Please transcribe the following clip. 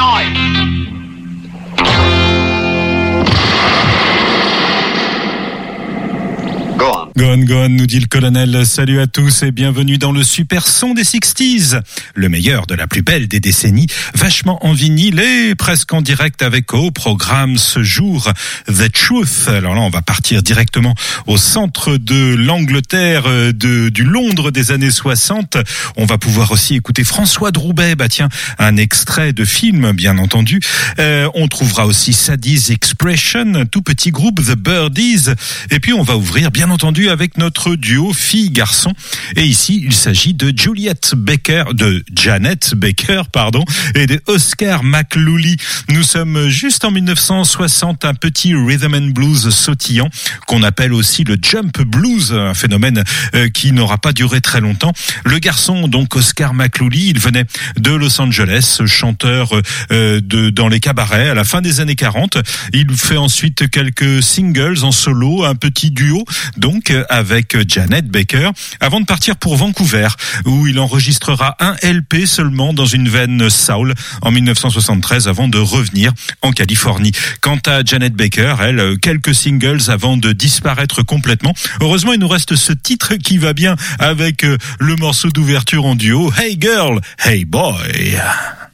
Go on, nous dit le colonel. Salut à tous et bienvenue dans le super son des 60s. Le meilleur de la plus belle des décennies, vachement en vinyle et presque en direct avec au programme ce jour The Truth. Alors là, on va partir directement au centre de l'Angleterre, du Londres des années 60. On va pouvoir aussi écouter François Droubet. Bah tiens, un extrait de film, bien entendu. On trouvera aussi Sadie's Expression, tout petit groupe The Birdies. Et puis on va ouvrir, bien entendu, avec notre duo fille-garçon. Et ici, il s'agit de Janet Baker, et de Oscar McLooley. Nous sommes juste en 1960, un petit rhythm and blues sautillant, qu'on appelle aussi le jump blues, un phénomène qui n'aura pas duré très longtemps. Le garçon, donc Oscar McLooley, il venait de Los Angeles, chanteur dans les cabarets à la fin des années 40. Il fait ensuite quelques singles en solo, un petit duo, donc avec Janet Baker, avant de partir pour Vancouver, où il enregistrera un LP seulement dans une veine soul en 1973 avant de revenir en Californie. Quant à Janet Baker, elle, quelques singles avant de disparaître complètement. Heureusement, il nous reste ce titre qui va bien avec le morceau d'ouverture en duo, Hey Girl, Hey Boy.